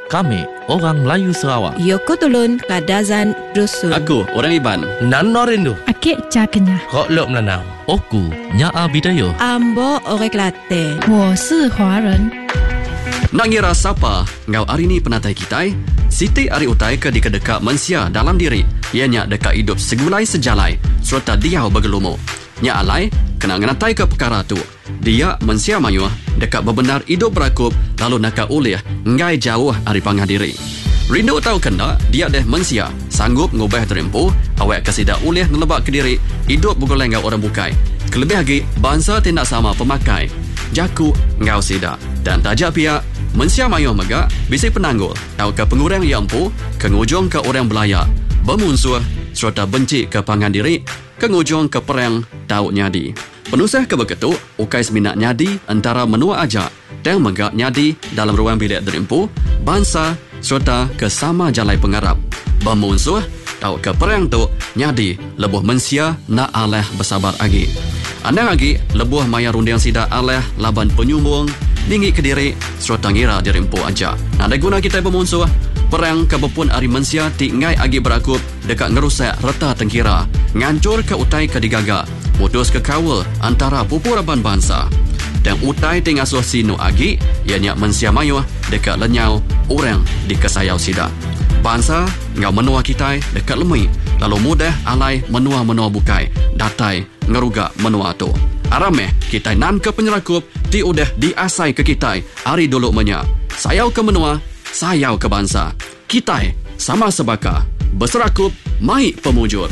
Kami orang Melayu Sarawak. Yoko Tulun Kadazan Dusun. Aku orang Iban. Nan Norindu. Akik Cakenya. Kok Lok Menanam. Oku Nyaa Bidayo. Ambo Orang Kelantan. 我是华人。 Nak ngira siapa ngau hari ni penatai kita? Siti ari utai ke dekat mensia dalam diri. Ianya dekat hidup segulai sejalai serta dia bergelumu. Nya alai kena ngenatai ke perkara tu. Dia mensia mayuh dekat bebenar hidup berakup lalu nak ulih ngai jauh ari pangah diri. Rindu tahu kena dia deh mensia sanggup ngubah terempu awak kesida ulih nelebak ke diri hidup bugoleng ngau orang bukai. Kelebih lagi bangsa tindak sama pemakai. Jaku ngau sida dan tajak pihak mensia mayuh megak bisi penanggul tahu ke pengurang yang empu kengujung ke orang belayak bermusuh serta benci ke pangan diri kengujung ke perang tahu nyadi penusah ke begitu ukai seminat nyadi antara menua aja dan megak nyadi dalam ruang bilik derimpu bangsa serta ke sama jalai pengarap bermusuh tahu ke perang tu nyadi lebuh mensia nak aleh bersabar lagi andang lagi lebuh maya rundiang sida aleh laban penyumbung tinggi ke diri serta ngira dirimpu aja. Ada guna kita bermusuh perang kebepun ari mensia tingai agi berakup dekat ngerusak reta tengkira ngancur ke utai ke digaga putus ke kawal antara pupuraban bangsa dan utai tingasuh sino agi ianya mensia mayuh dekat lenyau orang di kesayau sida bangsa ngau menua kita dekat lemui lalu mudah alai menua-menua bukai datai ngeruga menua tu arameh kita nan ke penyerakup ti udah diasai ke kita hari dulu menya sayau ke menua sayau ke bangsa kita sama sebaka berserakup mai pemujur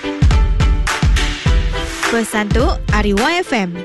Pesan tu Ari YFM.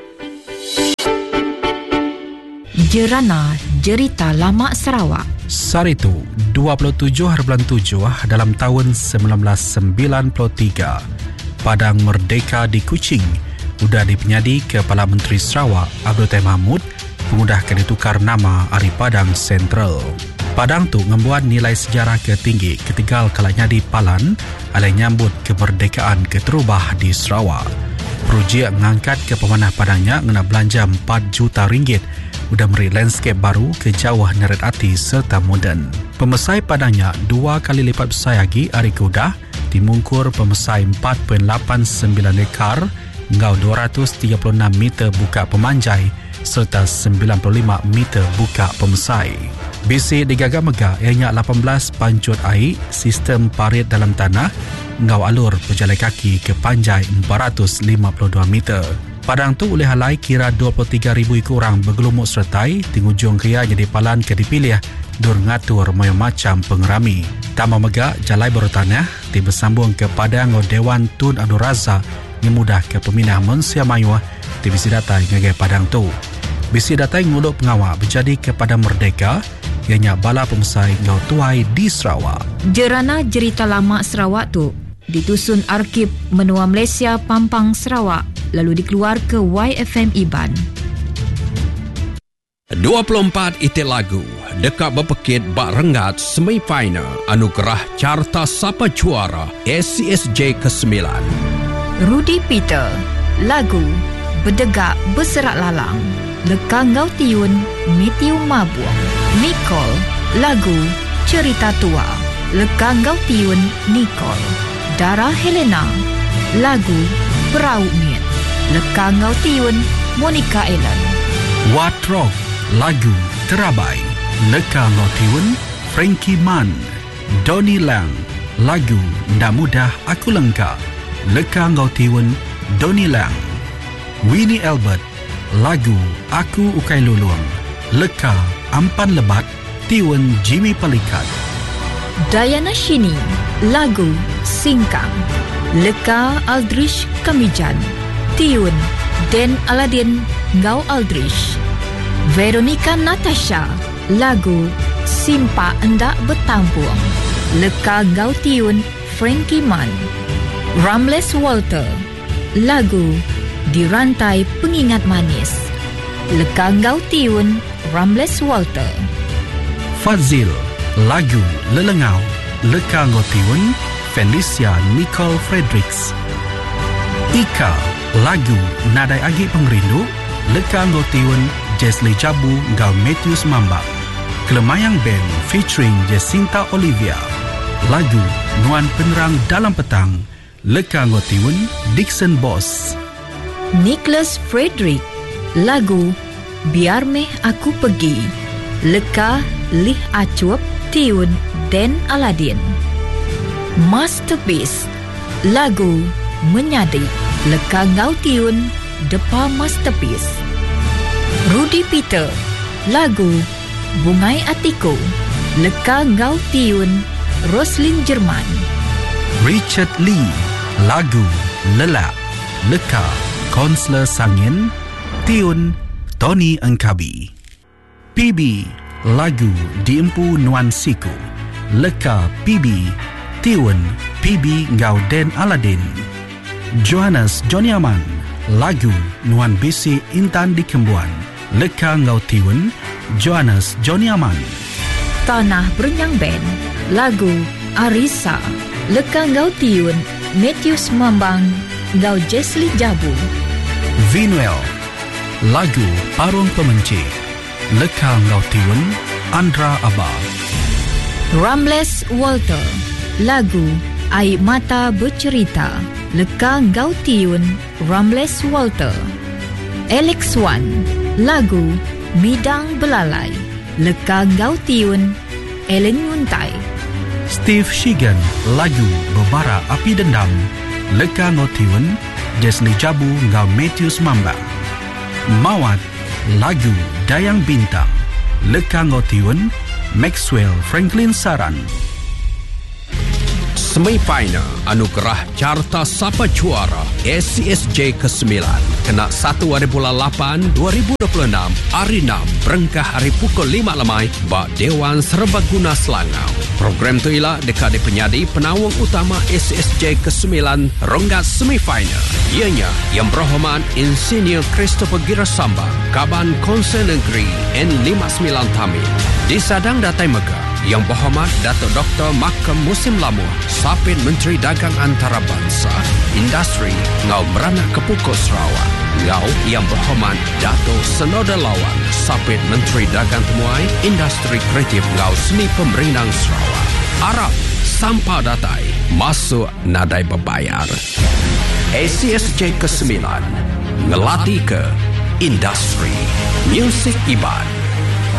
Jerana Jerita Lama Sarawak. Saritu 27 bulan 7 dalam tahun 1993 Padang Merdeka di Kuching sudah dipenyadi Kepala Menteri Sarawak Abdul Tahir Mahmud mengudahkan ditukar nama Ari Padang Sentral. Padang tu membuat nilai sejarah ketinggi ketigal kalanya di Palan alai nyambut kemerdekaan keterubah di Sarawak. Projek mengangkat ke pemanah Padangnya ngena belanja 4 juta ringgit udah beri landscape baru ke jauh neret ati serta moden. Pemesai Padangnya 2 kali lipat besar lagi Ari Kudah dimungkur pemesai 4.89 ekar ngau 236 meter buka pemanjai serta 95 meter buka pemesai. BC digaga mega ianya 18 pancut air sistem parit dalam tanah ngau alur pejalan kaki ke panjai 452 meter. Padang tu oleh halai kira 23,000 ikut orang bergelumuk sertai tingujung kria jadi palan ke dipilih dur ngatur macam pengerami. Tama mega jalai baru tanah ti bersambung ke Padang Dewan Tun Abdul Razak yang mudah ke peminah mensia mayuh ti bisi datai ngagai Padang tu. Bisi datai nguluk pengawal berjadi kepada Merdeka ianya bala pemesai ngau tuai di Sarawak. Jerana Jerita Lama Sarawak tu ditusun Arkib Menua Malaysia Pampang Sarawak lalu dikeluar ke YFM Iban. 24 itik lagu dekat berpekit bak rengat semifinal anugerah carta sapa juara SCSJ ke-9. Rudy Peter lagu Berdegak Berserak Lalang Leka Ngau Tiun Mitiu Mabuang. Nicole lagu Cerita Tua Leka Ngau Tiun Nicole. Dara Helena lagu Berau Miet Leka Ngau Tiun Monica Ellen. Watrok lagu Terabai Leka Ngau Tiun Frankie Mann. Donnie Lang lagu Ndak Mudah Aku Lengkap Leka Ngau Tiun Donnie Lang. Winnie Albert lagu Aku Ukai Luluang Leka Ampan Lebat Tiun Jimmy Palikat. Diana Shini lagu Singkang Leka Aldrich Kamijan Tiun Den Aladin Ngau Aldrich. Veronica Natasha lagu Simpa Endak Bertampuang Leka Ngau Tiun Frankie Mann. Ramles Walter lagu Dirantai Pengingat Manis Leka Ngau Tiun Ramles Walter. Fazil lagu Lelengau Leka Ngau Tiun Felicia Nicole Fredericks. Ika lagu Nadai Agi Pengrindu Leka Ngau Tiun Jesli Jabu Ngau Matthews Mambak. Kelemayang Band featuring Jacinta Olivia. Lagu Nuan Penerang Dalam Petang, Leka Ngotiun, Dixon Boss. Nicholas Frederick. Lagu Biar Meh Aku Pergi, Leka Lih Acuap, tiun Dan Aladin. Masterpiece. Lagu Menyadi, Leka Ngau tiun Depa Masterpiece. Rudy Peter. Lagu Bungai Atiku, Leka Ngau tiun Roslyn Jerman. Richard Lee. Lagu Lelak, Leka Konsler Sangin, tiun Tony Engkabi. PB. Lagu Diempu Nuan Siku, Leka PB, tiun PB Ngau Den Aladin. Johannes Joniaman. Lagu Nuan Bisi Intan di Kembuan, Leka Ngau tiun Johannes Joniaman. Tanah Berenyang Band. Lagu Arisa, Leka Ngau tiun Matthews Mambang Ngau Jesli Jabu. Vinuel. Lagu Parung Pemenci, Leka Ngau tiun Andra Abah. Ramles Walter. Lagu Air Mata Bercerita, Leka Ngau tiun Ramles Walter. Alex Wan. Lagu Midang Belalai, Leka Ngau tiun Ellen Yuntai. Steve Shigan. Lagu Bebara Api Dendam, Leka Ngau tiun Jesli Jabu Ngau Matthews Mambang. Mawat. Lagu Dayang Bintang, Leka Ngau tiun Maxwell Franklin Saran. Semifinal Anugerah Carta Sapa Juara SCSJ ke-9 kena 1 hari bulan 8 2026 hari 6 berengkah hari pukul 5 lemai bak Dewan Serbaguna Selangau. Program tu ialah dekat penyadi penawang utama SCSJ ke-9 ronggat semifinal. Ianya Yang Berhormat Insinyur Christopher Girasamba, Kaban Konsel Negeri N59 Tamil. Disadang Datai Megah Yang Berhormat Datuk Dr. Makam Musim Lamuh, Sapit Menteri Dagang Antarabangsa, Industri Ngau Beranak Kepukul Sarawak. Ngau Yang Berhormat Datuk Senoda Lawan, Sapit Menteri Dagang Temuai, Industri Kreatif Ngau Seni Pemerinang Sarawak. Arab Sampah Datai masuk nadai berbayar. ACSJ ke-9 ngelatih ke industri muzik Iban.